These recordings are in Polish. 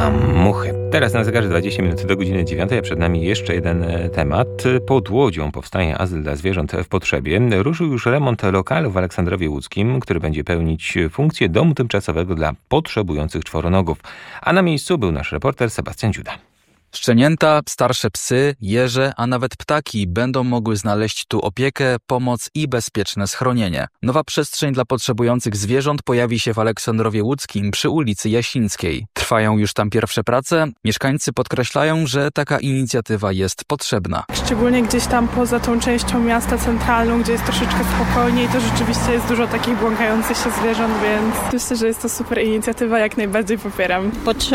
a muchy. Teraz na zegarze 20 minut do godziny 9, a przed nami jeszcze jeden temat. Pod Łodzią powstaje azyl dla zwierząt w potrzebie. Ruszył już remont lokalu w Aleksandrowie Łódzkim, który będzie pełnić funkcję domu tymczasowego dla potrzebujących czworonogów. A na miejscu był nasz reporter Sebastian Dziuda. Szczenięta, starsze psy, jeże, a nawet ptaki będą mogły znaleźć tu opiekę, pomoc i bezpieczne schronienie. Nowa przestrzeń dla potrzebujących zwierząt pojawi się w Aleksandrowie Łódzkim przy ulicy Jasińskiej. Trwają już tam pierwsze prace. Mieszkańcy podkreślają, że taka inicjatywa jest potrzebna. Szczególnie gdzieś tam poza tą częścią miasta centralną, gdzie jest troszeczkę spokojniej, to rzeczywiście jest dużo takich błąkających się zwierząt, więc myślę, że jest to super inicjatywa, jak najbardziej popieram.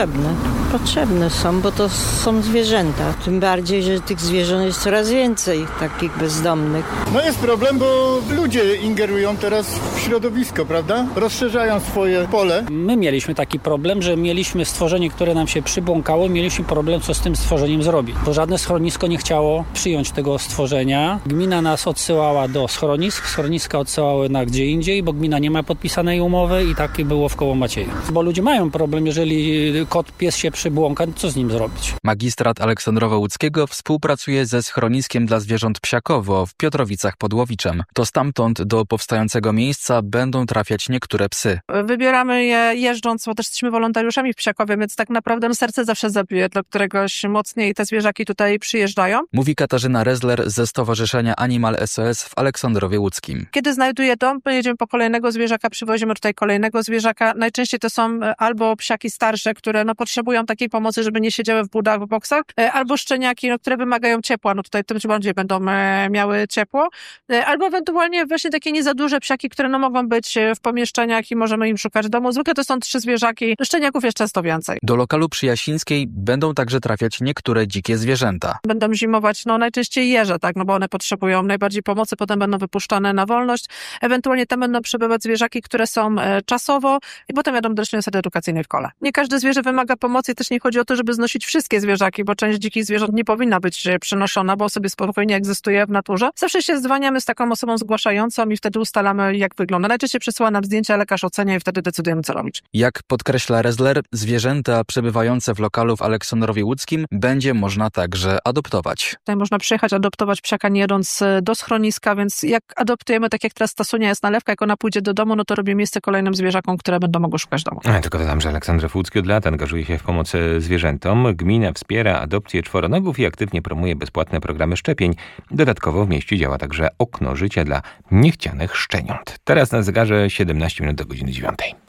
Potrzebne są, bo to są zwierzęta. Tym bardziej, że tych zwierząt jest coraz więcej, takich bezdomnych. No jest problem, bo ludzie ingerują teraz w środowisko, prawda? Rozszerzają swoje pole. My mieliśmy taki problem, że mieliśmy stworzenie, które nam się przybłąkało, mieliśmy problem, co z tym stworzeniem zrobić. Bo żadne schronisko nie chciało przyjąć tego stworzenia. Gmina nas odsyłała do schroniska odsyłały na gdzie indziej, bo gmina nie ma podpisanej umowy i tak było w koło Macieja. Bo ludzie mają problem, jeżeli pies się przybłąka, co z nim zrobić? Magistrat Aleksandrowa Łódzkiego współpracuje ze schroniskiem dla zwierząt Psiakowo w Piotrowicach pod Łowiczem. To stamtąd do powstającego miejsca będą trafiać niektóre psy. Wybieramy je jeżdżąc, bo też jesteśmy wolontariuszami w Psiakowie, więc tak naprawdę serce zawsze zabije dla któregoś mocniej. Te zwierzaki tutaj przyjeżdżają. Mówi Katarzyna Rezler ze Stowarzyszenia Animal SOS w Aleksandrowie Łódzkim. Kiedy znajduje dom, pojedziemy po kolejnego zwierzaka, przywozimy tutaj kolejnego zwierzaka. Najczęściej to są albo psiaki starsze, które potrzebują takiej pomocy, żeby nie siedziały w budach, w boksach, albo szczeniaki, które wymagają ciepła. Tutaj tym bardziej będą miały ciepło. Albo ewentualnie właśnie takie nie za duże psiaki, które mogą być w pomieszczeniach i możemy im szukać domu. Zwykle to są 3 zwierzaki. Szczeniaków jest często więcej. Do lokalu przy Jasińskiej będą także trafiać niektóre dzikie zwierzęta. Będą zimować najczęściej jeże, tak, bo one potrzebują najbardziej pomocy, potem będą wypuszczane na wolność. Ewentualnie tam będą przebywać zwierzaki, które są czasowo i potem jadą do rocznej sady edukacyjnej w kole. Nie każde zwierzę wymaga pomocy, też nie chodzi o to, żeby znosić wszystkie zwierzaki, bo część dzikich zwierząt nie powinna być przenoszona, bo sobie spokojnie egzystuje w naturze. Zawsze się zwalniamy z taką osobą zgłaszającą i wtedy ustalamy, jak wygląda. Najczęściej przesyła nam zdjęcia, lekarz ocenia i wtedy decydujemy, co robić. Jak podkreśla Rezler, zwierzęta przebywające w lokalu w Aleksandrowie Łódzkim będzie można także adoptować. Tutaj można przyjechać, adoptować psiaka nie jedąc do schroniska, więc jak adoptujemy, tak jak teraz ta Sonia jest nalewka, jak ona pójdzie do domu, to robi miejsce kolejnym zwierzakom, które będą mogły szukać domu. Tylko dodam, że Aleksandrów Łódzki od lat angażuje się w pomoc zwierzętom. Gmina wspiera adopcję czworonogów i aktywnie promuje bezpłatne programy szczepień. Dodatkowo w mieście działa także okno życia dla niechcianych szczeniąt. Teraz na zegarze 17 minut do godziny 9.